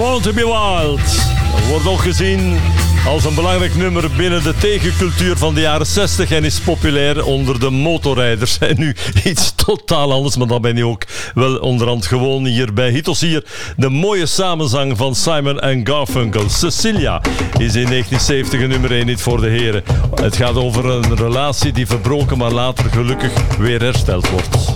Born to be Wild wordt ook gezien als een belangrijk nummer binnen de tegencultuur van de jaren 60 en is populair onder de motorrijders. En nu iets totaal anders, maar dat ben je ook wel onderhand gewoon hier bij Hitos. Hier de mooie samenzang van Simon en Garfunkel. Cecilia is in 1970 een nummer 1 hit voor de heren. Het gaat over een relatie die verbroken, maar later gelukkig weer hersteld wordt.